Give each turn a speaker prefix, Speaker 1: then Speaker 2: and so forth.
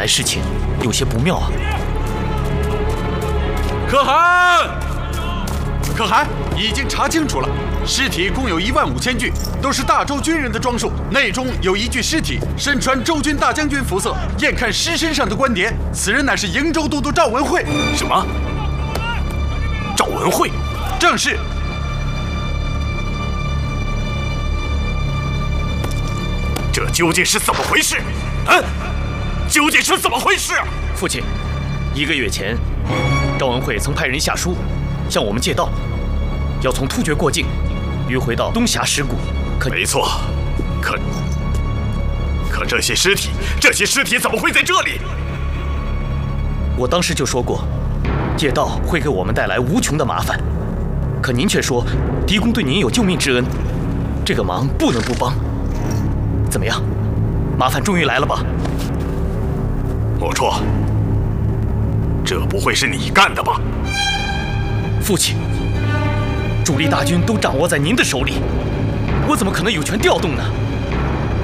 Speaker 1: 来事情有些不妙啊！
Speaker 2: 可汗，已经查清楚了，尸体共有15000具，都是大周军人的装束。内中有一具尸体，身穿周军大将军服色，眼看尸身上的官牒，此人乃是瀛州都督赵文慧。
Speaker 3: 什么？赵文慧？
Speaker 2: 正是。
Speaker 3: 这究竟是怎么回事？究竟是怎么回事？
Speaker 1: 父亲，1个月前，赵文慧曾派人下书，向我们借道，要从突厥过境，迂回到东峡石谷。
Speaker 3: 没错，可这些尸体怎么会在这里？
Speaker 1: 我当时就说过，借道会给我们带来无穷的麻烦，可您却说狄公对您有救命之恩，这个忙不能不帮。怎么样，麻烦终于来了吧？
Speaker 3: 莫绰，这不会是你干的吧？
Speaker 1: 父亲，主力大军都掌握在您的手里，我怎么可能有权调动呢？